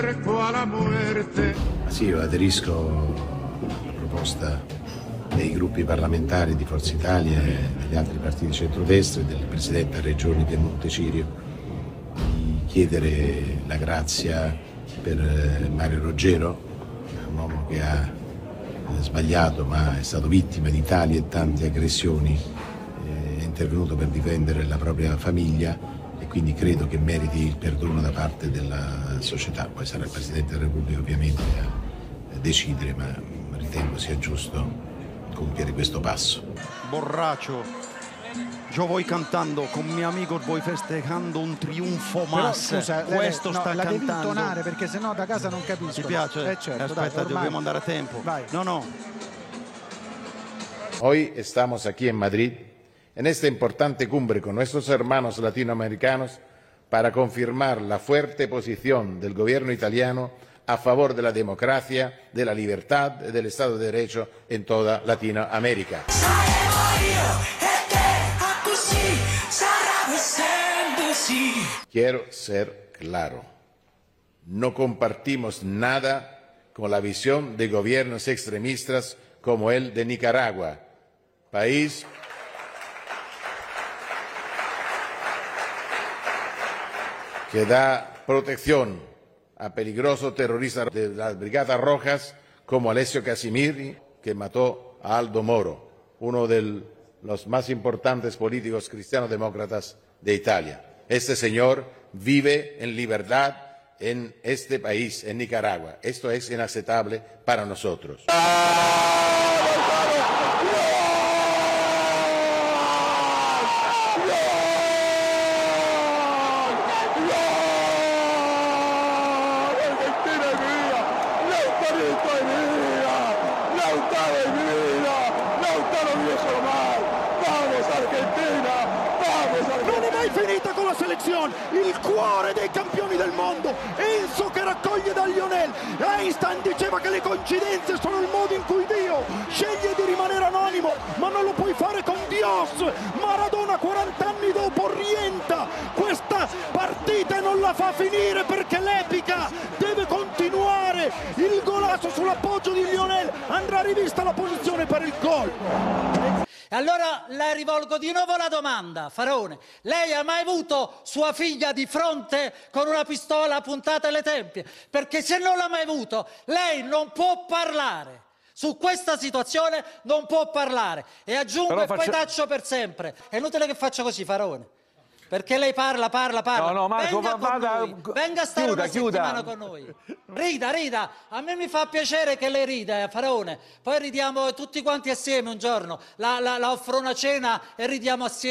Sì, io aderisco alla proposta dei gruppi parlamentari di Forza Italia e degli altri partiti di centrodestra e del Presidente della Regione Piemonte Cirio di chiedere la grazia per Mario Roggero, un uomo che ha sbagliato ma è stato vittima di tali e tante aggressioni, è intervenuto per difendere la propria famiglia e quindi credo che meriti il perdono da parte della società. Poi sarà il Presidente della Repubblica ovviamente a decidere, ma ritengo sia giusto compiere questo passo. Borracho, yo voy cantando con mi amico, voy festejando un triunfo más. Però, scusa, questo no, sta la cantando. devi intonare perché sennò da casa non capisco. Ti piace? Certo, Aspetta, dai, ormai... dobbiamo andare a tempo. Vai. No. Hoy estamos aquí en Madrid, en esta importante cumbre con nuestros hermanos latinoamericanos, para confirmar la fuerte posición del gobierno italiano a favor de la democracia, de la libertad y del Estado de Derecho en toda Latinoamérica. Quiero ser claro, no compartimos nada con la visión de gobiernos extremistas como el de Nicaragua, país que da protección a peligrosos terroristas de las Brigadas Rojas como Alessio Casimiri, que mató a Aldo Moro, uno de los más importantes políticos cristiano-demócratas de Italia. Este señor vive en libertad en este país, en Nicaragua. Esto es inaceptable para nosotros. Non è mai finita con la selezione, il cuore dei campioni del mondo, Enzo che raccoglie da Lionel. Einstein diceva che le coincidenze sono il modo in cui Dio sceglie di rimanere anonimo, ma non lo puoi fare con Dios. Maradona 40 anni dopo rientra questa partita e non la fa finire perché l'epica deve continuare. Il golasso sull'appoggio di Lionel, andrà rivista la posizione per il gol. Allora le rivolgo di nuovo la domanda, Faraone. Lei ha mai avuto sua figlia di fronte con una pistola puntata alle tempie? Perché se non l'ha mai avuto, lei non può parlare. Su questa situazione non può parlare. E aggiungo e poi taccio per sempre. È inutile che faccia così, Faraone. Perché lei parla. No, Marco, venga a stare una settimana con noi. Rida, a me mi fa piacere che lei rida, Faraone. Poi ridiamo tutti quanti assieme un giorno. La offro una cena e ridiamo assieme.